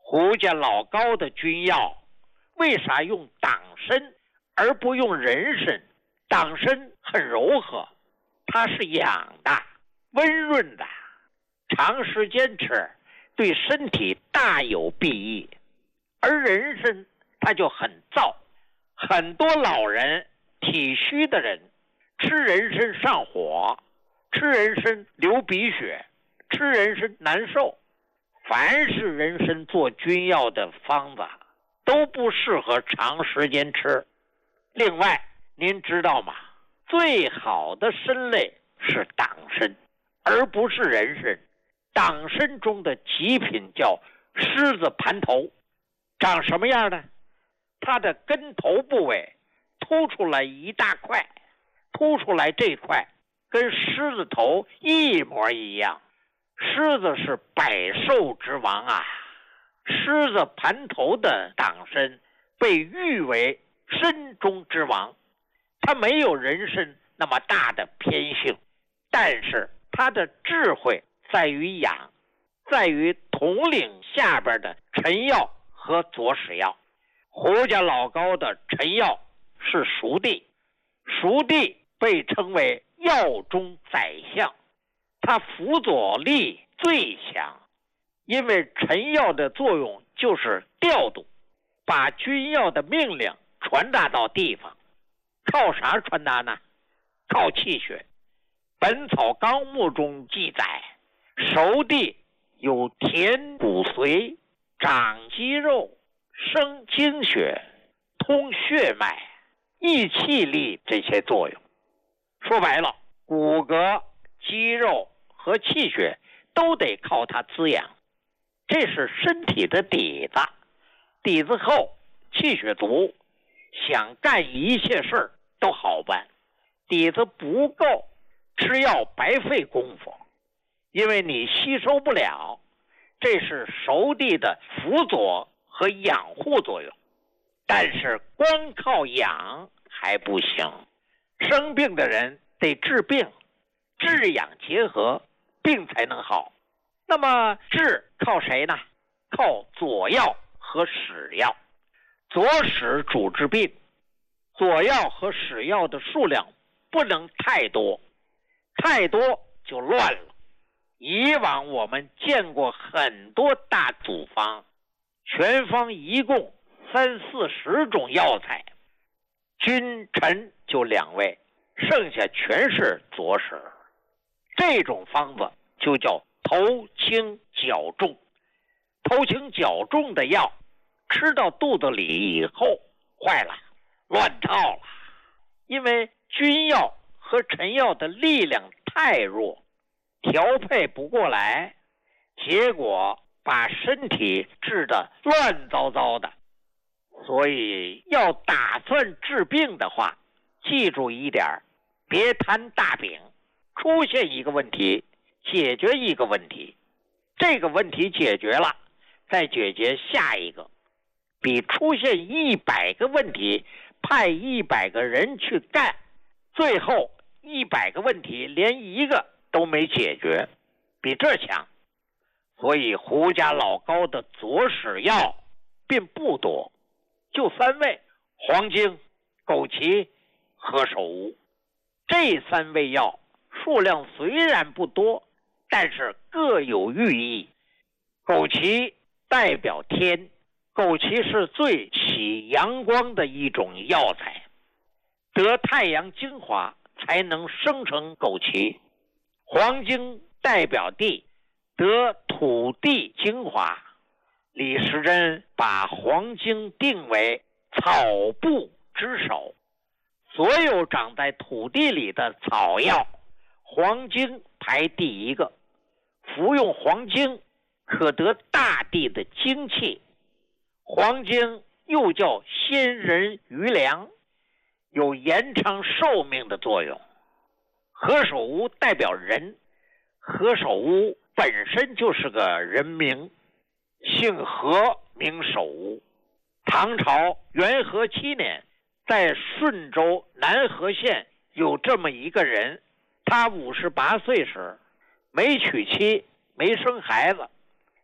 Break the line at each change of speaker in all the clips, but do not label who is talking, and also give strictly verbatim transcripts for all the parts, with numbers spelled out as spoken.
胡家老高的君药为啥用党参而不用人参？党参很柔和，它是养的、温润的，长时间吃对身体大有裨益。而人参它就很燥，很多老人、体虚的人吃人参上火，吃人参流鼻血，吃人参难受。凡是人参做君药的方子都不适合长时间吃。另外，您知道吗？最好的参类是党参，而不是人参。党参中的极品叫狮子盘头，长什么样呢？它的根头部位凸出来一大块，凸出来这块跟狮子头一模一样。狮子是百兽之王啊，狮子盘头的党参被誉为参中之王。它没有人参那么大的偏性，但是它的智慧在于养，在于统领下边的臣药和佐使药。胡家老高的臣药是熟地，熟地被称为药中宰相，它辅佐力最强，因为臣药的作用就是调度，把君药的命令传达到地方。靠啥传达呢？靠气血。本草纲目中记载，熟地有填骨髓、长肌肉、生精血、通血脉、益气力这些作用。说白了，骨骼、肌肉和气血都得靠它滋养，这是身体的底子。底子厚，气血足，想干一切事儿都好办。底子不够，吃药白费功夫，因为你吸收不了。这是熟地的辅佐和养护作用。但是光靠养还不行，生病的人得治病，治养结合，病才能好。那么治靠谁呢？靠佐药和使药。佐使主治病，佐药和使药的数量不能太多，太多就乱了。以往我们见过很多大组方，全方一共三四十种药材，君臣就两位，剩下全是佐使。这种方子就叫头轻脚重。头轻脚重的药吃到肚子里以后坏了，乱套了。因为君药和臣药的力量太弱，调配不过来，结果把身体治得乱糟糟的。所以要打算治病的话，记住一点，别摊大饼，出现一个问题解决一个问题，这个问题解决了再解决下一个，比出现一百个问题派一百个人去干，最后一百个问题连一个都没解决，比这强。所以胡家老高的佐使药并不多，就三味：黄精、枸杞、何首乌。这三味药数量虽然不多，但是各有寓意。枸杞代表天，枸杞是最起阳光的一种药材，得太阳精华才能生成枸杞。黄精代表地，得土地精华。李时珍把黄精定为草部之首，所有长在土地里的草药，黄精排第一个。服用黄精可得大地的精气。黄精又叫仙人余粮，有延长寿命的作用。何首乌代表人，何首乌本身就是个人名，姓何名首乌。唐朝元和七年，在顺州南河县有这么一个人，他五十八岁时没娶妻，没生孩子，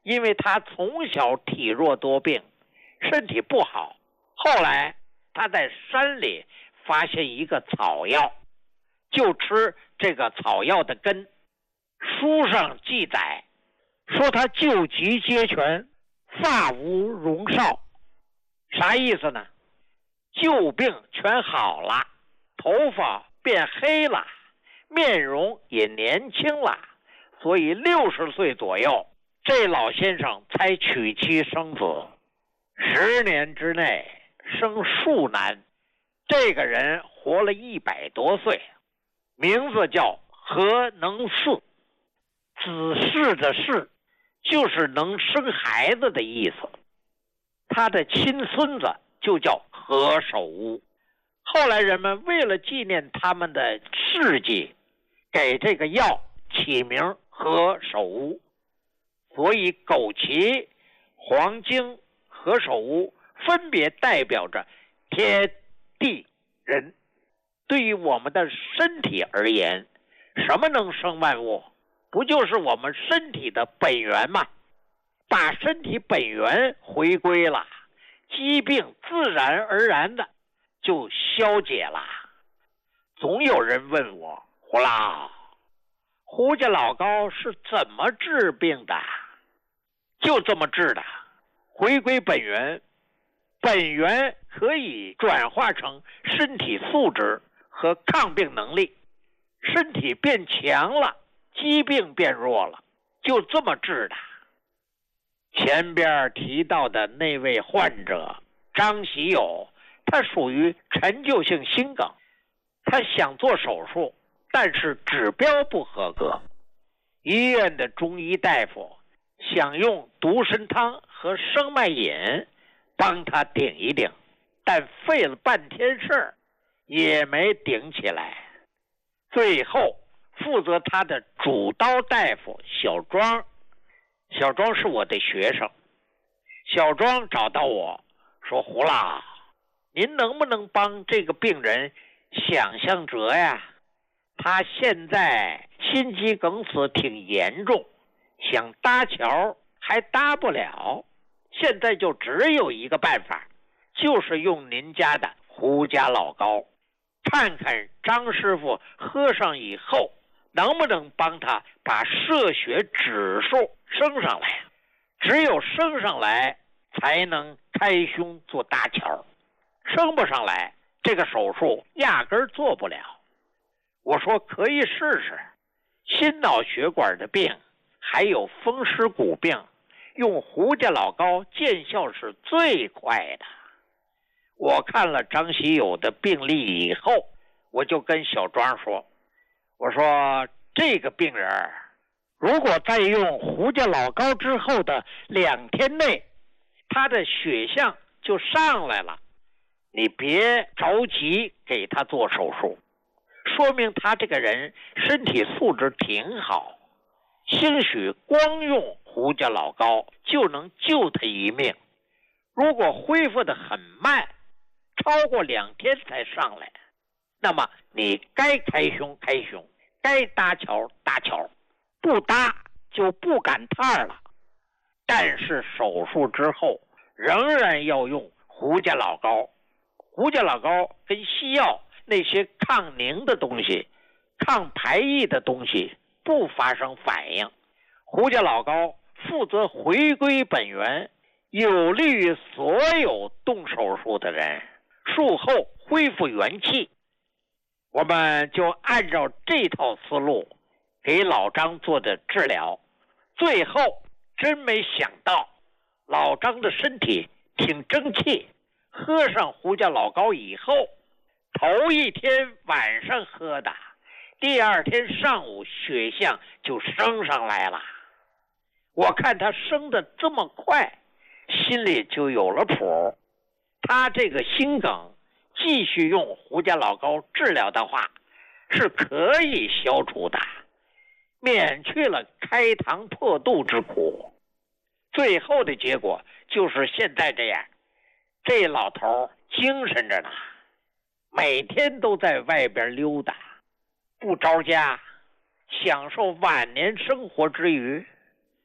因为他从小体弱多病，身体不好。后来他在山里发现一个草药，就吃这个草药的根。书上记载说他救急皆全，发无荣少。啥意思呢？旧病全好了，头发变黑了，面容也年轻了，所以六十岁左右，这老先生才娶妻生子。十年之内生数男，这个人活了一百多岁，名字叫何能嗣。子嗣的嗣就是能生孩子的意思。他的亲孙子就叫何首乌。后来人们为了纪念他们的事迹，给这个药起名何首乌。所以枸杞、黄精、何首乌分别代表着天地人。对于我们的身体而言，什么能生万物？不就是我们身体的本源吗？把身体本源回归了，疾病自然而然的就消解了。总有人问我，胡老，胡家老高是怎么治病的？就这么治的，回归本源。本源可以转化成身体素质和抗病能力，身体变强了，疾病变弱了，就这么治的。前边提到的那位患者张喜友，他属于陈旧性心梗，他想做手术，但是指标不合格。医院的中医大夫想用独参汤和生脉饮帮他顶一顶，但费了半天事儿也没顶起来。最后负责他的主刀大夫小庄，小庄是我的学生，小庄找到我说，胡老，您能不能帮这个病人想象辙呀？他现在心肌梗死挺严重，想搭桥还搭不了，现在就只有一个办法，就是用您家的胡家老高，看看张师傅喝上以后能不能帮他把射血指数升上来。只有升上来才能开胸做搭桥，升不上来这个手术压根儿做不了。我说可以试试，心脑血管的病还有风湿骨病，用胡家老高见效是最快的。我看了张喜友的病例以后，我就跟小庄说，我说这个病人如果在用胡家老高之后的两天内，他的血象就上来了，你别着急给他做手术，说明他这个人身体素质挺好，兴许光用胡家老高就能救他一命。如果恢复得很慢，超过两天才上来，那么你该开胸开胸，该搭桥搭桥，不搭就不赶趟了。但是手术之后仍然要用胡家老高。胡家老高跟西药那些抗凝的东西、抗排异的东西不发生反应。胡家老高负责回归本源，有利于所有动手术的人术后恢复元气。我们就按照这套思路给老张做的治疗，最后真没想到老张的身体挺争气，喝上胡家老高以后，头一天晚上喝的，第二天上午血象就升上来了。我看他升得这么快，心里就有了谱。他这个心梗继续用胡家老高治疗的话，是可以消除的，免去了开膛破肚之苦。最后的结果就是现在这样，这老头精神着呢，每天都在外边溜达，不着家，享受晚年生活之余，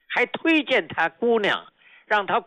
还推荐他姑娘，让他